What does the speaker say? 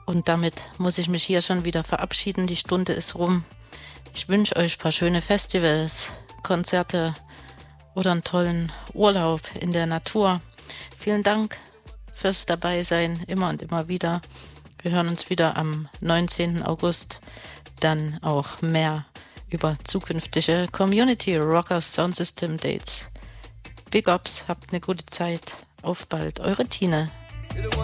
Und damit muss ich mich hier schon wieder verabschieden. Die Stunde ist rum. Ich wünsche euch ein paar schöne Festivals, Konzerte oder einen tollen Urlaub in der Natur. Vielen Dank fürs Dabeisein, immer und immer wieder. Wir hören uns wieder am 19. August. Dann auch mehr über zukünftige Community Rockers Sound System Dates. Big Ups, habt eine gute Zeit. Auf bald, eure Tine.